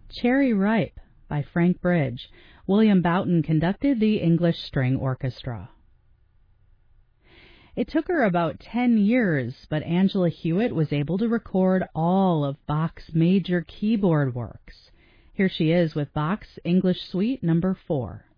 Cherry Ripe by Frank Bridge. William Boughton conducted the English String Orchestra. It took her about 10 years, but Angela Hewitt was able to record all of Bach's major keyboard works. Here she is with Bach's English Suite No. 4.